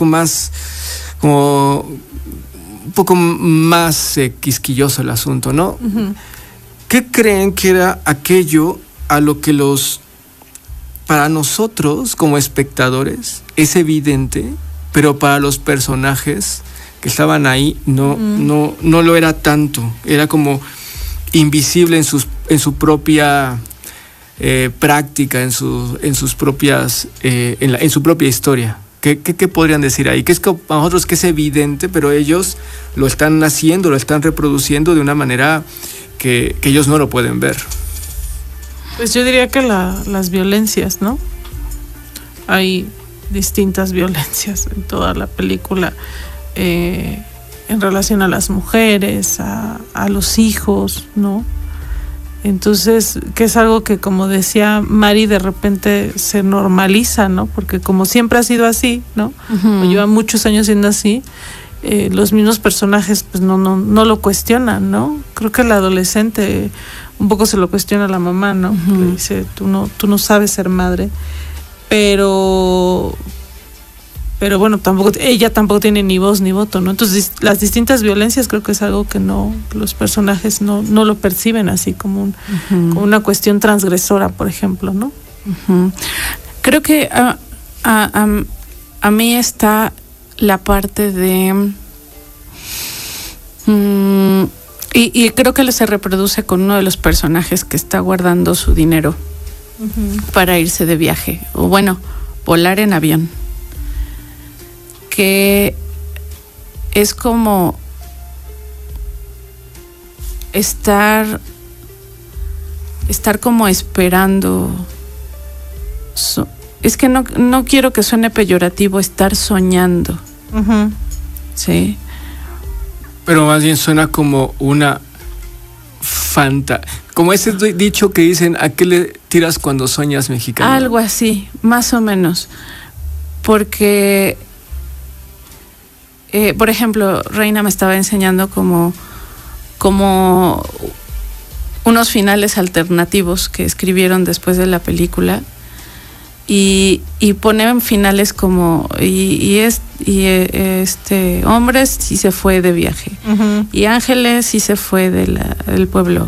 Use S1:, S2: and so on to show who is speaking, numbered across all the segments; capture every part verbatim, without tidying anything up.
S1: poco más, como un poco más eh, quisquilloso el asunto, ¿no? Uh-huh. ¿Qué creen que era aquello a lo que los, para nosotros como espectadores, es evidente, pero para los personajes que estaban ahí no, uh-huh. no, no lo era tanto? Era como invisible en, sus, en su propia eh, práctica, en, su, en sus propias, eh, en, la, en su propia historia. ¿Qué, qué, ¿Qué podrían decir ahí? Que es que para nosotros que es evidente, pero ellos lo están haciendo, lo están reproduciendo de una manera que, que ellos no lo pueden ver.
S2: Pues yo diría que la, las violencias, ¿no? Hay distintas violencias en toda la película, eh, en relación a las mujeres, a, a los hijos, ¿no? Entonces, que es algo que, como decía Mari, de repente se normaliza, ¿no? Porque como siempre ha sido así, ¿no? Uh-huh. Lleva muchos años siendo así, eh, los mismos personajes pues no, no, no lo cuestionan, ¿no? Creo que el adolescente un poco se lo cuestiona a la mamá, ¿no? Uh-huh. Le dice, tú no, tú no sabes ser madre, pero... pero bueno, tampoco ella tampoco tiene ni voz ni voto, ¿no? Entonces las distintas violencias creo que es algo que no, los personajes no, no lo perciben así como, un, uh-huh. como una cuestión transgresora, por ejemplo, ¿no?
S3: Uh-huh. Creo que a, a, a, a mí está la parte de um, y, y creo que se reproduce con uno de los personajes que está guardando su dinero uh-huh. para irse de viaje, o bueno, volar en avión, que es como estar estar como esperando, so, es que no, no quiero que suene peyorativo, estar soñando, uh-huh. ¿sí?
S1: Pero más bien suena como una fanta, como ese dicho que dicen, ¿a qué le tiras cuando sueñas, mexicano?
S3: Algo así, más o menos, porque Eh, por ejemplo, Reina me estaba enseñando como, como unos finales alternativos que escribieron después de la película y, y ponen finales como y, y, es, y este Hombres sí se fue de viaje uh-huh. y Ángeles sí se fue de la, del pueblo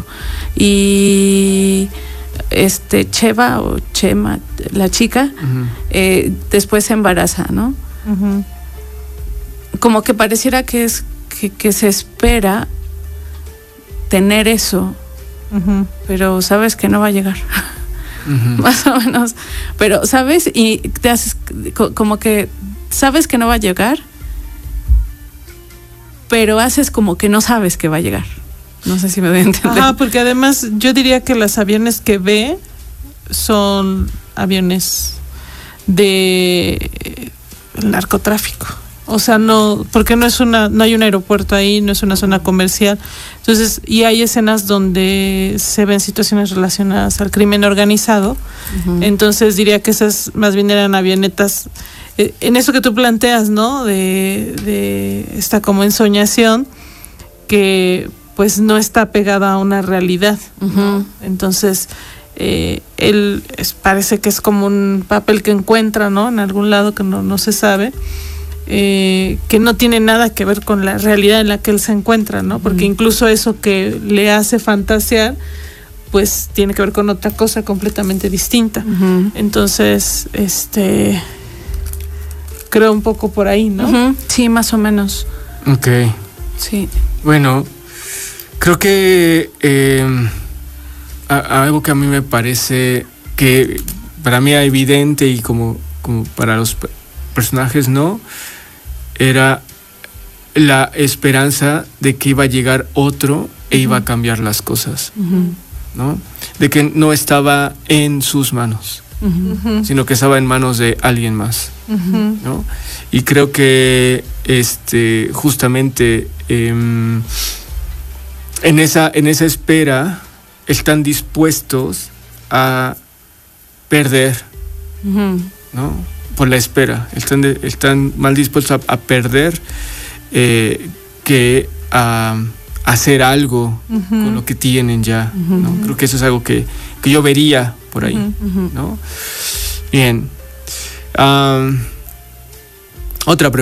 S3: y este Cheva o Chema, la chica, uh-huh. eh, después se embaraza, ¿no? Uh-huh. Como que pareciera que es que, que se espera tener eso, uh-huh. pero sabes que no va a llegar, uh-huh. más o menos, pero sabes y te haces como que sabes que no va a llegar, pero haces como que no sabes que va a llegar. No sé si me doy a entender.
S2: Ajá, porque además yo diría que los aviones que ve son aviones de narcotráfico. O sea, no, porque no es una, no hay un aeropuerto ahí, no es una zona comercial. Entonces, y hay escenas donde se ven situaciones relacionadas al crimen organizado. Uh-huh. Entonces diría que esas más bien eran avionetas, eh, en eso que tú planteas, ¿no? De, de esta como ensoñación que pues no está pegada a una realidad, uh-huh. ¿no? Entonces, eh, él es, parece que es como un papel que encuentra, ¿no? En algún lado que no, no se sabe. Eh, que no tiene nada que ver con la realidad en la que él se encuentra, ¿no? Porque uh-huh. incluso eso que le hace fantasear, pues tiene que ver con otra cosa completamente distinta. Uh-huh. Entonces, este, creo un poco por ahí, ¿no?
S3: Uh-huh. Sí, más o menos.
S1: Ok.
S3: Sí.
S1: Bueno, creo que eh, a, algo que a mí me parece que para mí era evidente y como, como para los personajes no, era la esperanza de que iba a llegar otro e uh-huh. iba a cambiar las cosas, uh-huh. ¿no? De que no estaba en sus manos, uh-huh. sino que estaba en manos de alguien más, uh-huh. ¿no? Y creo que este justamente eh, en esa en esa espera están dispuestos a perder, uh-huh. ¿no? Por la espera, están, de, están más dispuestos a, a perder eh, que a, a hacer algo uh-huh. con lo que tienen ya, uh-huh. ¿no? Creo que eso es algo que, que yo vería por ahí, uh-huh. ¿no? Bien. Um, otra pregunta.